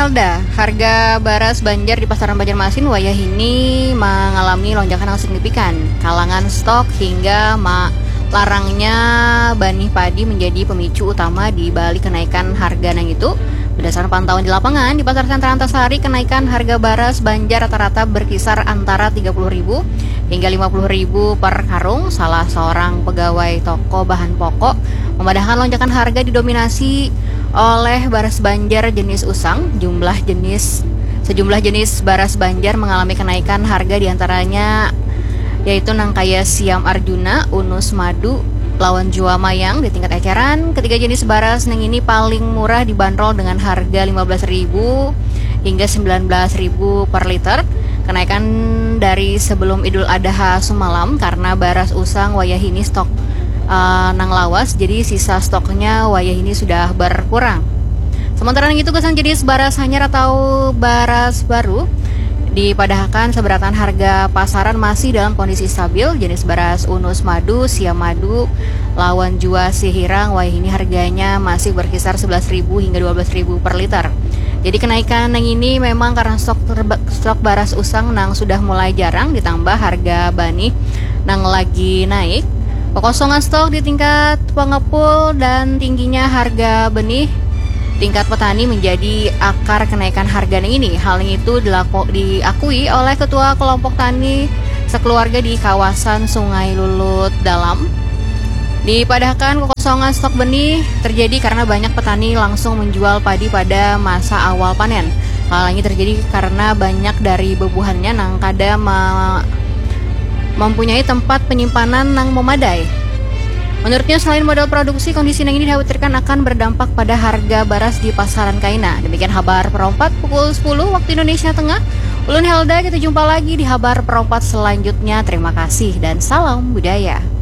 Helda, harga beras Banjar di pasaran Banjarmasin wayah ini mengalami lonjakan yang signifikan. Kalangan stok hingga larangnya benih padi menjadi pemicu utama di balik kenaikan harga yang itu. Berdasarkan pantauan di lapangan, di Pasar Sentral Antasari, kenaikan harga beras Banjar rata-rata berkisar antara 30.000 hingga 50.000 per karung. Salah seorang pegawai toko bahan pokok memandangkan lonjakan harga didominasi oleh beras Banjar jenis usang. Sejumlah jenis beras Banjar mengalami kenaikan harga diantaranya yaitu Nangkaya Siam Arjuna, Unus Madu, Lawan Jua Mayang di tingkat eceran. Ketiga jenis beras yang ini paling murah dibanderol dengan harga 15.000 hingga 19.000 per liter. Kenaikan dari sebelum Idul Adha semalam karena beras usang wayah ini stok nang lawas, jadi sisa stoknya wayah ini sudah berkurang. Sementara yang itu kesan jenis beras hanyar atau beras baru dipadahkan seberatan harga pasaran masih dalam kondisi stabil. Jenis beras Unus Madu, Siam Madu, Lawan Jua Sihirang wayah ini harganya masih berkisar 11.000 hingga 12.000 per liter. Jadi kenaikan yang ini memang karena stok beras usang nang sudah mulai jarang, ditambah harga benih nang lagi naik. Kekosongan stok di tingkat pengepul dan tingginya harga benih tingkat petani menjadi akar kenaikan harga ini. Hal itu diakui oleh Ketua Kelompok Tani sekeluarga di kawasan Sungai Lulut Dalam. Dipadahkan kekosongan stok benih terjadi karena banyak petani langsung menjual padi pada masa awal panen. Hal ini terjadi karena banyak dari bebuhannya nang kada mempunyai tempat penyimpanan yang memadai. Menurutnya, selain modal produksi, kondisi yang ini dikhawatirkan akan berdampak pada harga beras di pasaran Kaina. Demikian Habar Perompat pukul 10 waktu Indonesia Tengah. Ulun Helda, kita jumpa lagi di Habar Perompat selanjutnya. Terima kasih dan salam budaya.